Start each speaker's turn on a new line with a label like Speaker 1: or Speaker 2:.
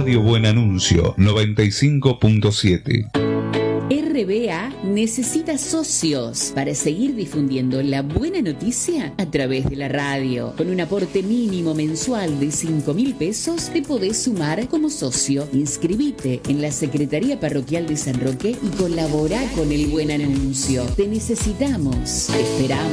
Speaker 1: Radio Buen Anuncio 95.7.
Speaker 2: RBA necesita socios para seguir difundiendo la buena noticia a través de la radio. Con un aporte mínimo mensual de 5.000 pesos te podés sumar como socio. Inscribite en la Secretaría Parroquial de San Roque y colabora con el buen anuncio. Te necesitamos. Te esperamos.